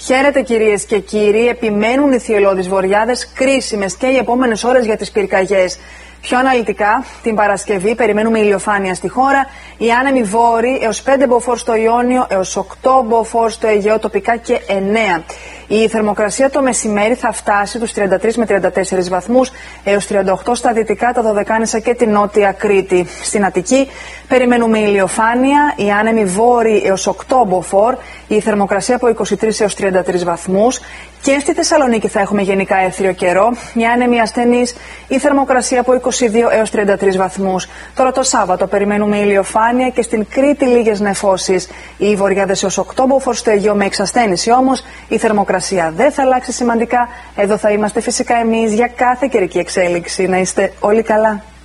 Χαίρετε κυρίες και κύριοι, επιμένουν οι θυελλώδεις βοριάδες, κρίσιμες και οι επόμενες ώρες για τις πυρκαγιές. Πιο αναλυτικά, την Παρασκευή περιμένουμε ηλιοφάνεια στη χώρα, οι άνεμοι βόρειοι έως 5 μποφόρ στο Ιόνιο, έως 8 μποφόρ στο Αιγαίο τοπικά και 9. Η θερμοκρασία το μεσημέρι θα φτάσει τους 33 με 34 βαθμούς, έως 38 στα δυτικά, τα Δωδεκάνησα και την Νότια Κρήτη. Στην Αττική περιμένουμε ηλιοφάνεια, οι άνεμοι βόρειοι έως 8 μποφόρ, η θερμοκρασία από 23 έως 33 βαθμούς. Και στη Θεσσαλονίκη θα έχουμε γενικά έθριο καιρό, οι άνεμοι ασθενείς, η θερμοκρασία από 22 έως 33 βαθμούς. Τώρα το Σάββατο περιμένουμε ηλιοφάνεια και στην Κρήτη λίγες νεφώσεις. Οι βοριάδες έως 8 μποφόρ στο Αιγαίο με εξασθένηση όμως, η θερμοκρασία δεν θα αλλάξει σημαντικά. Εδώ θα είμαστε φυσικά εμείς για κάθε καιρική εξέλιξη. Να είστε όλοι καλά.